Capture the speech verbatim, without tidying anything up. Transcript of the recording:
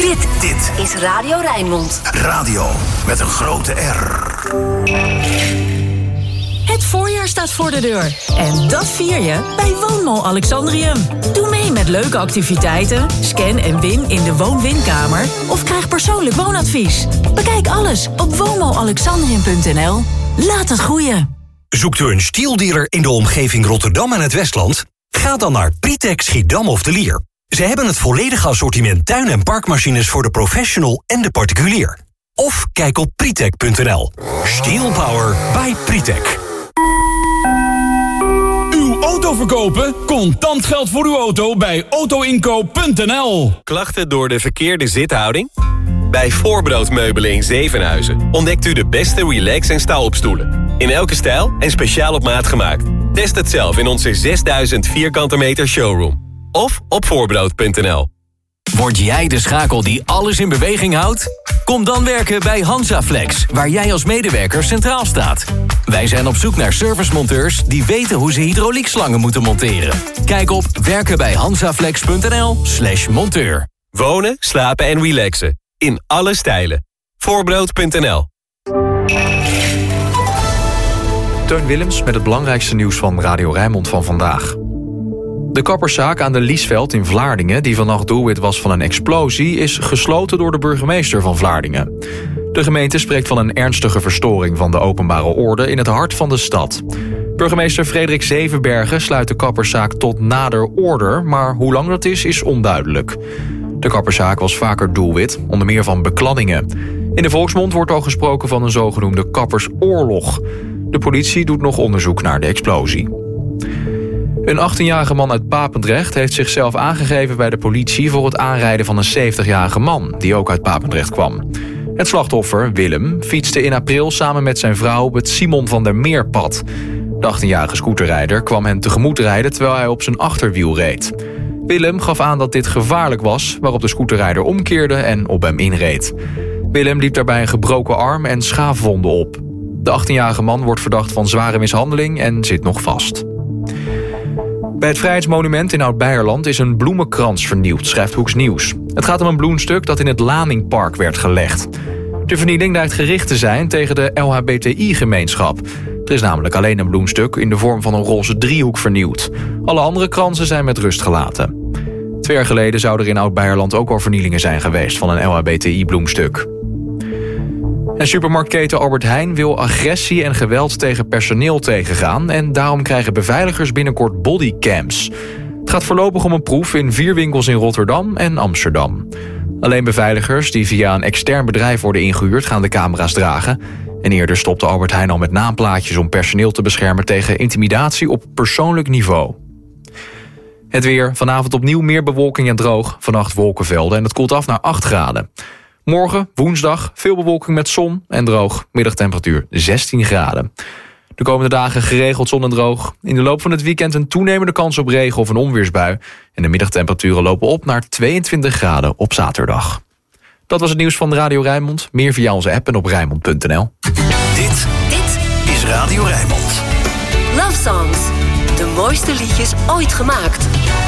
Dit, dit is Radio Rijnmond. Radio met een grote R. Het voorjaar staat voor de deur. En dat vier je bij Woonmall Alexandrium. Doe mee met leuke activiteiten, scan en win in de woon-winkamer of krijg persoonlijk woonadvies. Bekijk alles op woonmall alexandrium punt n l. Laat het groeien. Zoekt u een stieldealer in de omgeving Rotterdam en het Westland? Ga dan naar Pritek Schiedam of de Lier. Ze hebben het volledige assortiment tuin- en parkmachines voor de professional en de particulier. Of kijk op pritek punt n l. Steel Power by Pritek. Uw auto verkopen? Contant geld voor uw auto bij auto inkoop punt n l. Klachten door de verkeerde zithouding? Bij Voorbroodmeubelen in Zevenhuizen ontdekt u de beste relax- en staalopstoelen. In elke stijl en speciaal op maat gemaakt. Test het zelf in onze zesduizend vierkante meter showroom. Of op voorbrood punt n l. Word jij de schakel die alles in beweging houdt? Kom dan werken bij Hansaflex, waar jij als medewerker centraal staat. Wij zijn op zoek naar servicemonteurs die weten hoe ze hydrauliekslangen moeten monteren. Kijk op werken bij hansaflex punt n l slash monteur. Wonen, slapen en relaxen. In alle stijlen. voorbrood punt n l. Teun Willems met het belangrijkste nieuws van Radio Rijnmond van vandaag. De kapperszaak aan de Liesveld in Vlaardingen, die vannacht doelwit was van een explosie, is gesloten door de burgemeester van Vlaardingen. De gemeente spreekt van een ernstige verstoring van de openbare orde in het hart van de stad. Burgemeester Frederik Zevenbergen sluit de kapperszaak tot nader order, maar hoe lang dat is, is onduidelijk. De kapperszaak was vaker doelwit, onder meer van bekladdingen. In de volksmond wordt al gesproken van een zogenoemde kappersoorlog. De politie doet nog onderzoek naar de explosie. Een achttienjarige man uit Papendrecht heeft zichzelf aangegeven bij de politie voor het aanrijden van een zeventigjarige man, die ook uit Papendrecht kwam. Het slachtoffer, Willem, fietste in april samen met zijn vrouw op het Simon van der Meerpad. De achttienjarige scooterrijder kwam hen tegemoet rijden terwijl hij op zijn achterwiel reed. Willem gaf aan dat dit gevaarlijk was, waarop de scooterrijder omkeerde en op hem inreed. Willem liep daarbij een gebroken arm en schaafwonden op. De achttienjarige man wordt verdacht van zware mishandeling en zit nog vast. Bij het Vrijheidsmonument in Oud-Beierland is een bloemenkrans vernield, schrijft Hoeks Nieuws. Het gaat om een bloemstuk dat in het Lamingpark werd gelegd. De vernieling lijkt gericht te zijn tegen de L H B T I-gemeenschap. Er is namelijk alleen een bloemstuk in de vorm van een roze driehoek vernield. Alle andere kransen zijn met rust gelaten. Twee jaar geleden zouden er in Oud-Beierland ook al vernielingen zijn geweest van een L H B T I-bloemstuk. En supermarktketen Albert Heijn wil agressie en geweld tegen personeel tegengaan en daarom krijgen beveiligers binnenkort bodycams. Het gaat voorlopig om een proef in vier winkels in Rotterdam en Amsterdam. Alleen beveiligers die via een extern bedrijf worden ingehuurd gaan de camera's dragen. En eerder stopte Albert Heijn al met naamplaatjes om personeel te beschermen tegen intimidatie op persoonlijk niveau. Het weer, vanavond opnieuw meer bewolking en droog, vannacht wolkenvelden en het koelt af naar acht graden. Morgen, woensdag, veel bewolking met zon en droog. Middagtemperatuur zestien graden. De komende dagen geregeld zon en droog. In de loop van het weekend een toenemende kans op regen of een onweersbui. En de middagtemperaturen lopen op naar tweeëntwintig graden op zaterdag. Dat was het nieuws van Radio Rijnmond. Meer via onze app en op rijnmond punt n l. Dit, dit is Radio Rijnmond. Love Songs. De mooiste liedjes ooit gemaakt.